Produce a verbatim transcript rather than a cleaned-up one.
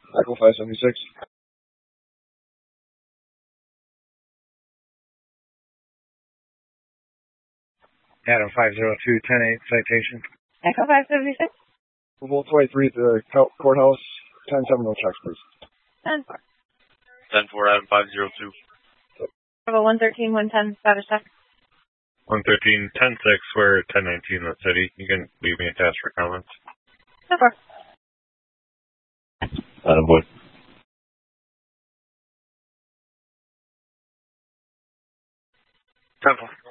Echo five seventy-six. Adam five zero two, ten eight, citation. Echo five seventy-six. Approval twenty-three to the courthouse. ten seven, no checks, please. ten. ten four, Adam five zero two. Bravo one thirteen, one ten, status check. one thirteen, ten six, we're ten nineteen in the city. You can leave me a test for comments. ten four. Adam Wood. ten four.